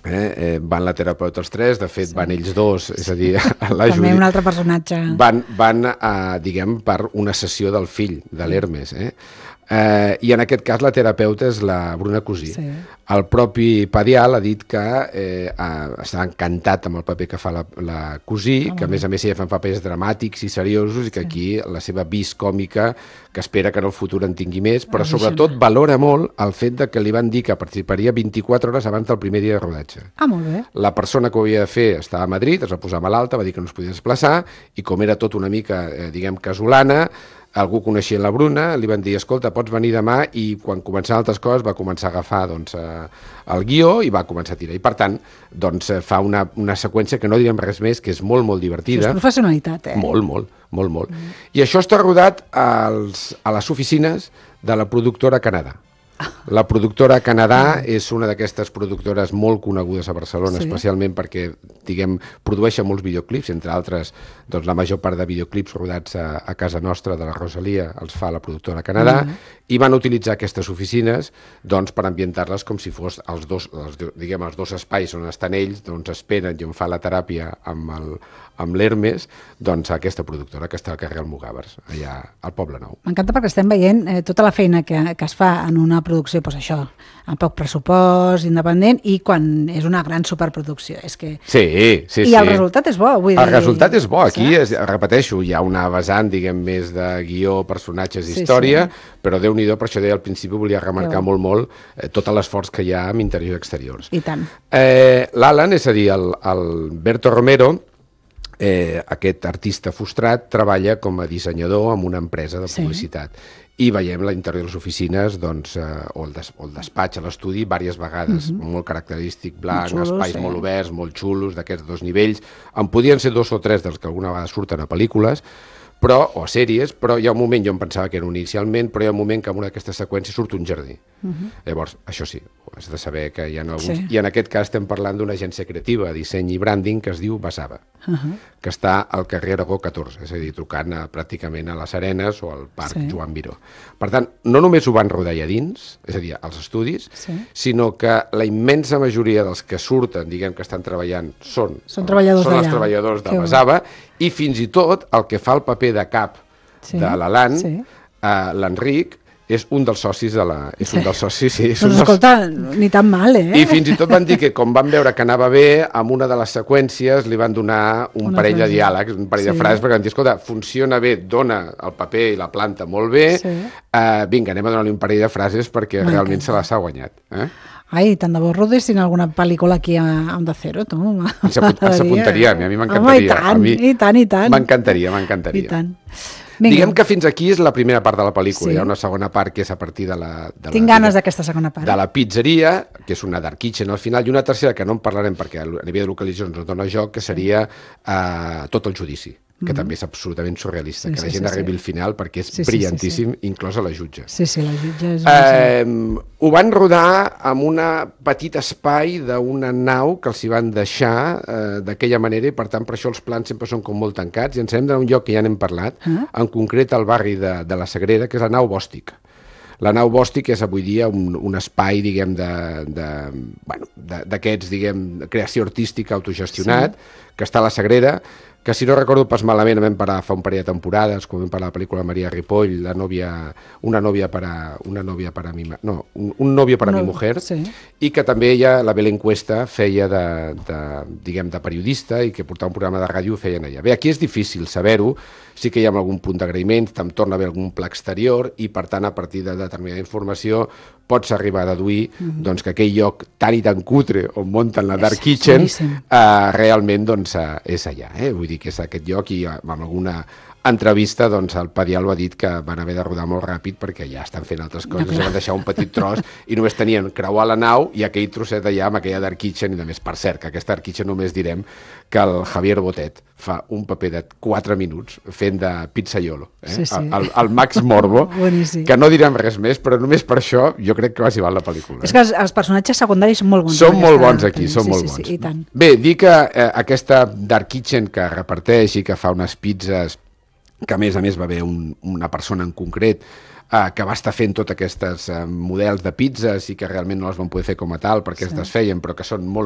Van la terapeuta els tres, de fet van ells dos, és a dir, la També un altre personatge. Van diguem, per una sessió del fill, de l'Hermes, i en aquest cas la terapeuta és la Bruna Cusí. Sí. El propi Padial ha dit que està encantat amb el paper que fa la Cusí, que a més ella fa papers dramàtics i seriosos i que aquí la seva vis còmica, que espera que en el futur en tingui més, però sobretot valora molt el fet de que li van dir que participaria 24 hores abans del primer dia de rodatge. Molt bé. La persona que ho havia de fer estava a Madrid, es va posar malalta, va dir que no es podia desplaçar i com era tot una mica, diguem, casolana, algú coneixia la Bruna, li van dir, escolta, pots venir demà, i quan començaven altres coses va començar a agafar el guió i va començar a tirar. I per tant, doncs, fa una seqüència que no direm res més, que és molt, molt divertida. Això és professionalitat, Molt. I això està rodat a les oficines de la productora Canadà. La productora Canadà és una d'aquestes productores molt conegudes a Barcelona, especialment perquè, diguem, produeixen molts videoclips, entre altres, doncs la major part de videoclips rodats a casa nostra de la Rosalia els fa la productora Canadà, i van utilitzar aquestes oficines doncs, per ambientar-les com si fos els dos espais on estan ells, doncs esperen i on fa la teràpia amb l'Hermes, doncs aquesta productora que està al carrer Almogàvers, allà al Poble Nou. M'encanta perquè estem veient tota la feina que es fa en una producció, doncs això, amb poc pressupost, independent, i quan és una gran superproducció. És que... Sí. I el resultat és bo, vull dir... El resultat és bo. Aquí, repeteixo, hi ha una vessant, diguem, més de guió, personatges, història, però Déu-n'hi-do, per això deia al principi, volia remarcar molt tot l'esforç que hi ha amb interiors i exteriors. I tant. L'Alan, és a dir, el Berto Romero, aquest artista frustrat, treballa com a dissenyador en una empresa de publicitat. I veiem l'interior de les oficines, doncs, o el despatx a l'estudi, diverses vegades, molt característic, blanc, espais molt oberts, molt xulos, d'aquests dos nivells. En podien ser 2 o 3 dels que alguna vegada surten a pel·lícules, o a sèries, però hi ha un moment, jo em pensava que era inicialment, però hi ha un moment que en una d'aquestes seqüències surt un jardí. Llavors, això sí, has de saber que hi ha alguns... I en aquest cas estem parlant d'una agència creativa, disseny i branding, que es diu Basava, que està al carrer Aragó 14, és a dir, trucant pràcticament a les Arenes o al Parc Joan Miró. Per tant, no només ho van rodar allà dins, és a dir, als estudis, sinó que la immensa majoria dels que surten, diguem que estan treballant, són els treballadors de Basava, i fins i tot el que fa el paper de cap de l'Alan, l'Enric, és un dels socis de la... Doncs escolta, ni tan mal, I fins i tot van dir que com van veure que anava bé, amb una de les seqüències li van donar un parell de diàlegs, un parell de frases, perquè van dir, escolta, funciona bé, dona el paper i la planta molt bé, vinga, anem a donar-li un parell de frases perquè realment se les ha guanyat. Ai, tant de bo rodessin alguna pel·lícula aquí a Onda Cero, tu. Ens apuntaria, a mi m'encantaria. Home, i tant. M'encantaria. I tant. Diguem que fins aquí és la primera part de la pel·lícula. Hi ha una segona part que és a partir de la... Tinc ganes d'aquesta segona part. De la pizzeria, que és una dark kitchen al final, i una tercera que no en parlarem perquè a nivell de localitzacions no dona joc, que seria tot el judici, que també és absolutament surrealista, que la gent arribi al final perquè és brillantíssim, inclosa la jutge. Sí, la jutge és... Ho van rodar amb un petit espai d'una nau que els hi van deixar d'aquella manera i, per tant, per això els plans sempre són com molt tancats, i ens hem d'anar a un lloc que ja n'hem parlat, en concret al barri de la Sagrera, que és la nau Bòstic. La nau Bòstic és avui dia un espai, diguem, d'aquests, diguem, de creació artística autogestionat, que està a la Sagrera, que si no recordo pas malament vam parar fa un parell de temporades, quan vam parlar de la pel·lícula Maria Ripoll, un novio para mi mujer, i que també ella, la Belén Cuesta, feia de periodista i que portava un programa de ràdio i feien allà. Bé, aquí és difícil saber-ho, sí que hi ha algun punt d'agraïment, em torna a haver algun pla exterior i, per tant, a partir de determinada informació pots arribar a deduir doncs, que aquell lloc tan i tan cutre on munten la Dark Kitchen realment doncs, és allà. Vull dir que és aquest lloc, i amb alguna entrevista doncs, el Padial ho ha dit que van haver de rodar molt ràpid perquè ja estan fent altres coses, van deixar un petit tros i només tenien creuar la nau i aquell trosset allà amb aquella Dark Kitchen, i només, per cert, que aquesta Dark Kitchen només direm que el Javier Botet fa un paper de 4 minuts fent de pizzaiolo, el Max Morbo, que no direm res més, però només per això jo crec que va ser val la pel·lícula. És que els personatges secundaris són molt bons. Són molt bons aquí, són molt bons. Bé, dir que aquesta Dark Kitchen que reparteix i que fa unes pizzas, que a més va haver una persona en concret que va estar fent tots aquests models de pizzas i que realment no les van poder fer com a tal perquè es desfeien, però que són molt